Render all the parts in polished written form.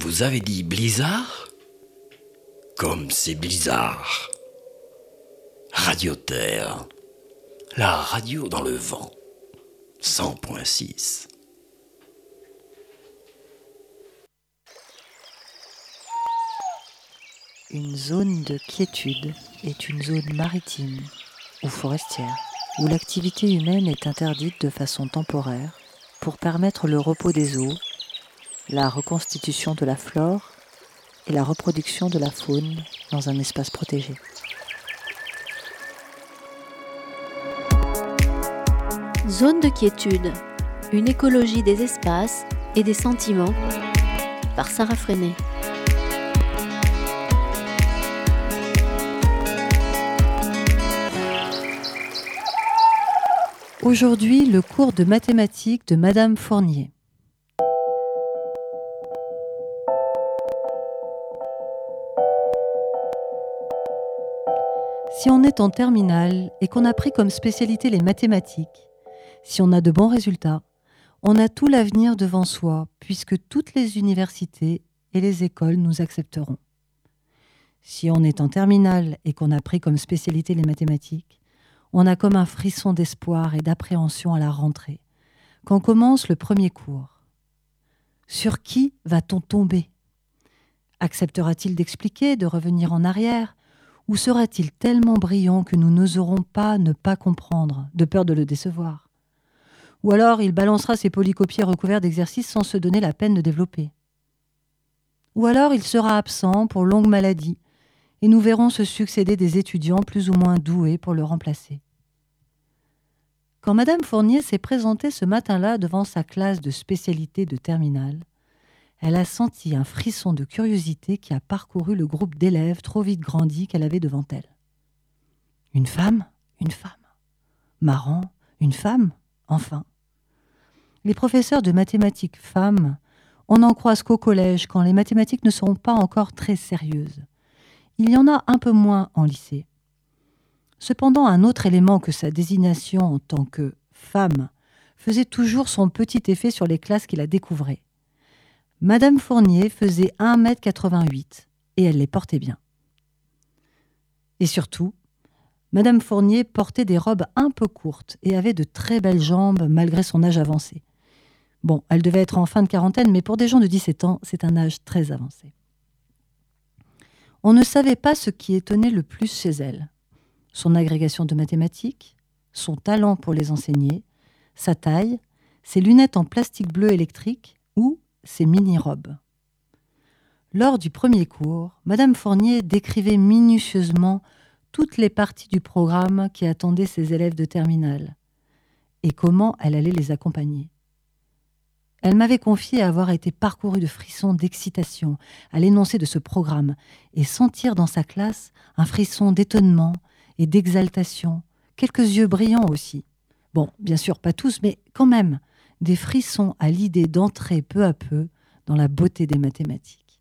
Vous avez dit blizzard ? Comme c'est bizarre. Radio Terre, la radio dans le vent, 100.6. Une zone de quiétude est une zone maritime ou forestière où l'activité humaine est interdite de façon temporaire pour permettre le repos des eaux, la reconstitution de la flore et la reproduction de la faune dans un espace protégé. Zone de quiétude, une écologie des espaces et des sentiments, par Sarah Freinet. Aujourd'hui, le cours de mathématiques de Madame Fournier. Si on est en terminale et qu'on a pris comme spécialité les mathématiques, si on a de bons résultats, on a tout l'avenir devant soi puisque toutes les universités et les écoles nous accepteront. Si on est en terminale et qu'on a pris comme spécialité les mathématiques, on a comme un frisson d'espoir et d'appréhension à la rentrée, quand commence le premier cours. Sur qui va-t-on tomber ? Acceptera-t-il d'expliquer, de revenir en arrière ? Ou sera-t-il tellement brillant que nous n'oserons pas ne pas comprendre, de peur de le décevoir ? Ou alors il balancera ses polycopiés recouverts d'exercices sans se donner la peine de développer. Ou alors il sera absent pour longue maladie, et nous verrons se succéder des étudiants plus ou moins doués pour le remplacer. Quand Madame Fournier s'est présentée ce matin-là devant sa classe de spécialité de terminale, elle a senti un frisson de curiosité qui a parcouru le groupe d'élèves trop vite grandis qu'elle avait devant elle. Une femme ? Une femme. Marrant, une femme ? Enfin. Les professeurs de mathématiques femmes, on n'en croise qu'au collège quand les mathématiques ne seront pas encore très sérieuses. Il y en a un peu moins en lycée. Cependant, un autre élément que sa désignation en tant que femme faisait toujours son petit effet sur les classes qui la découvraient. Madame Fournier faisait 1m88 et elle les portait bien. Et surtout, Madame Fournier portait des robes un peu courtes et avait de très belles jambes malgré son âge avancé. Bon, elle devait être en fin de quarantaine, mais pour des gens de 17 ans, c'est un âge très avancé. On ne savait pas ce qui étonnait le plus chez elle. Son agrégation de mathématiques, son talent pour les enseigner, sa taille, ses lunettes en plastique bleu électrique ou ses mini-robes. Lors du premier cours, Madame Fournier décrivait minutieusement toutes les parties du programme qui attendaient ses élèves de terminale et comment elle allait les accompagner. Elle m'avait confié avoir été parcourue de frissons d'excitation à l'énoncé de ce programme et sentir dans sa classe un frisson d'étonnement et d'exaltation, quelques yeux brillants aussi. Bon, bien sûr, pas tous, mais quand même, des frissons à l'idée d'entrer peu à peu dans la beauté des mathématiques.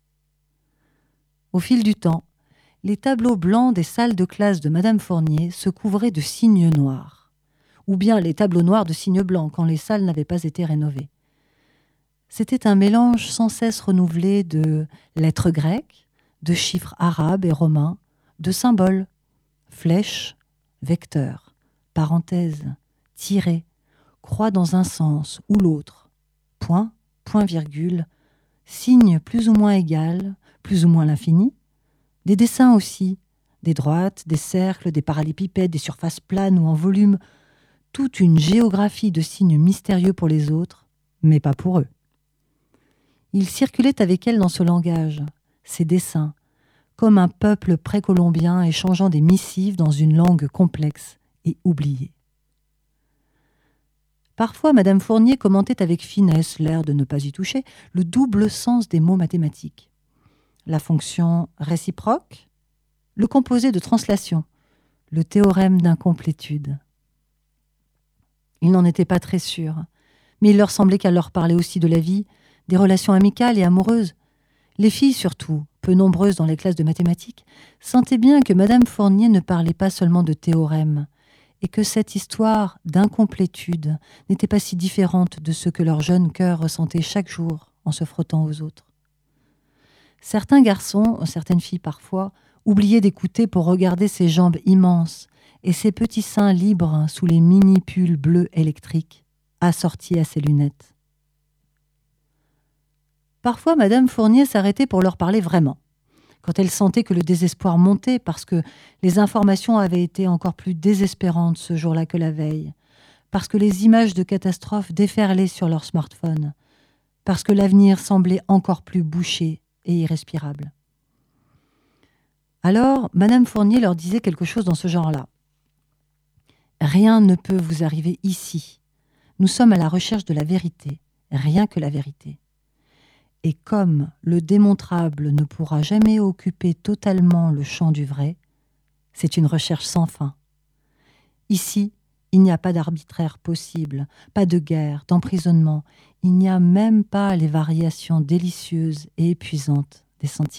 Au fil du temps, les tableaux blancs des salles de classe de Madame Fournier se couvraient de signes noirs, ou bien les tableaux noirs de signes blancs quand les salles n'avaient pas été rénovées. C'était un mélange sans cesse renouvelé de lettres grecques, de chiffres arabes et romains, de symboles, flèches, vecteurs, parenthèses, tirets, croix dans un sens ou l'autre, point, point-virgule, signe plus ou moins égal, plus ou moins l'infini, des dessins aussi, des droites, des cercles, des parallépipèdes, des surfaces planes ou en volume, toute une géographie de signes mystérieux pour les autres, mais pas pour eux. Il circulait avec elle dans ce langage, ces dessins, comme un peuple précolombien échangeant des missives dans une langue complexe et oubliée. Parfois, Madame Fournier commentait avec finesse, l'air de ne pas y toucher, le double sens des mots mathématiques. La fonction réciproque, le composé de translation, le théorème d'incomplétude. Ils n'en étaient pas très sûrs, mais il leur semblait qu'elle leur parlait aussi de la vie, des relations amicales et amoureuses. Les filles surtout, peu nombreuses dans les classes de mathématiques, sentaient bien que Madame Fournier ne parlait pas seulement de théorèmes, et que cette histoire d'incomplétude n'était pas si différente de ce que leur jeune cœur ressentait chaque jour en se frottant aux autres. Certains garçons, certaines filles parfois, oubliaient d'écouter pour regarder ses jambes immenses et ses petits seins libres sous les mini-pulls bleus électriques, assortis à ses lunettes. Parfois, Madame Fournier s'arrêtait pour leur parler vraiment, quand elle sentait que le désespoir montait parce que les informations avaient été encore plus désespérantes ce jour-là que la veille, parce que les images de catastrophes déferlaient sur leur smartphone, parce que l'avenir semblait encore plus bouché et irrespirable. Alors, Madame Fournier leur disait quelque chose dans ce genre-là. « Rien ne peut vous arriver ici. Nous sommes à la recherche de la vérité, rien que la vérité. Et comme le démontrable ne pourra jamais occuper totalement le champ du vrai, c'est une recherche sans fin. Ici, il n'y a pas d'arbitraire possible, pas de guerre, d'emprisonnement, il n'y a même pas les variations délicieuses et épuisantes des sentiments. »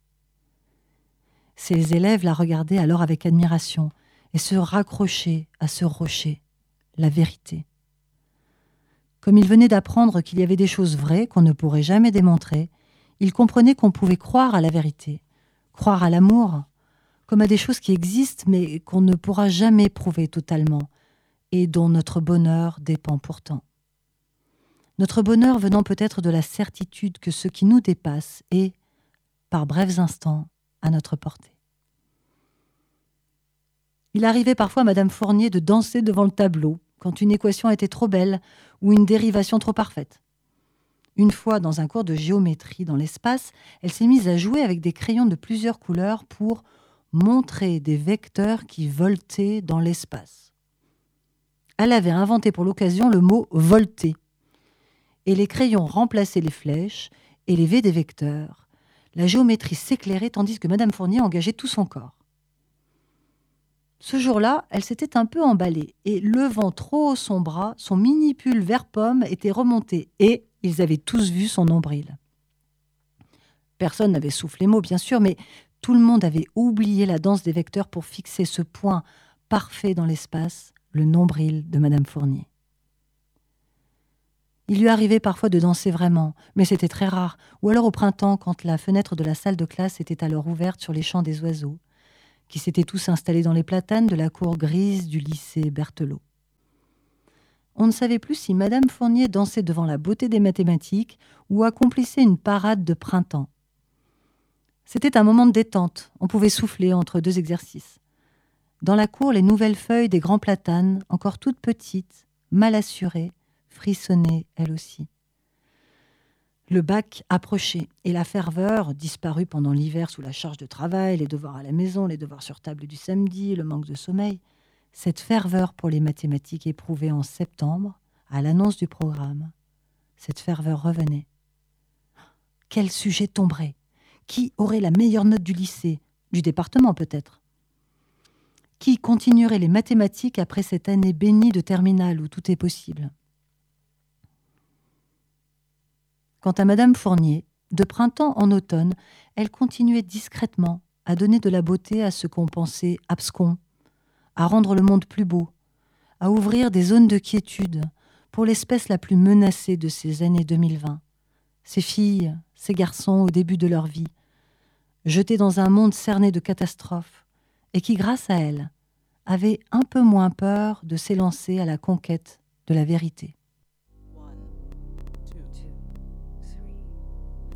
Ses élèves la regardaient alors avec admiration et se raccrochaient à ce rocher, la vérité. Comme ils venaient d'apprendre qu'il y avait des choses vraies qu'on ne pourrait jamais démontrer, ils comprenaient qu'on pouvait croire à la vérité, croire à l'amour, comme à des choses qui existent mais qu'on ne pourra jamais prouver totalement et dont notre bonheur dépend pourtant. Notre bonheur venant peut-être de la certitude que ce qui nous dépasse est, par brefs instants, à notre portée. Il arrivait parfois à Madame Fournier de danser devant le tableau quand une équation était trop belle ou une dérivation trop parfaite. Une fois, dans un cours de géométrie dans l'espace, elle s'est mise à jouer avec des crayons de plusieurs couleurs pour montrer des vecteurs qui voltaient dans l'espace. Elle avait inventé pour l'occasion le mot « volter ». Et les crayons remplaçaient les flèches et les V des vecteurs. La géométrie s'éclairait tandis que Madame Fournier engageait tout son corps. Ce jour-là, elle s'était un peu emballée et, levant trop haut son bras, son mini-pull vert pomme était remonté et ils avaient tous vu son nombril. Personne n'avait soufflé mot, bien sûr, mais tout le monde avait oublié la danse des vecteurs pour fixer ce point parfait dans l'espace, le nombril de Madame Fournier. Il lui arrivait parfois de danser vraiment, mais c'était très rare, ou alors au printemps, quand la fenêtre de la salle de classe était alors ouverte sur les chants des oiseaux, qui s'étaient tous installés dans les platanes de la cour grise du lycée Berthelot. On ne savait plus si Madame Fournier dansait devant la beauté des mathématiques ou accomplissait une parade de printemps. C'était un moment de détente, on pouvait souffler entre deux exercices. Dans la cour, les nouvelles feuilles des grands platanes, encore toutes petites, mal assurées, frissonnait elle aussi. Le bac approchait et la ferveur, disparue pendant l'hiver sous la charge de travail, les devoirs à la maison, les devoirs sur table du samedi, le manque de sommeil, cette ferveur pour les mathématiques éprouvée en septembre, à l'annonce du programme, cette ferveur revenait. Quel sujet tomberait? Qui aurait la meilleure note du lycée, du département peut-être? Qui continuerait les mathématiques après cette année bénie de terminale où tout est possible? Quant à Madame Fournier, de printemps en automne, elle continuait discrètement à donner de la beauté à ce qu'on pensait abscons, à rendre le monde plus beau, à ouvrir des zones de quiétude pour l'espèce la plus menacée de ces années 2020, ces filles, ces garçons au début de leur vie, jetés dans un monde cerné de catastrophes, et qui, grâce à elle, avaient un peu moins peur de s'élancer à la conquête de la vérité.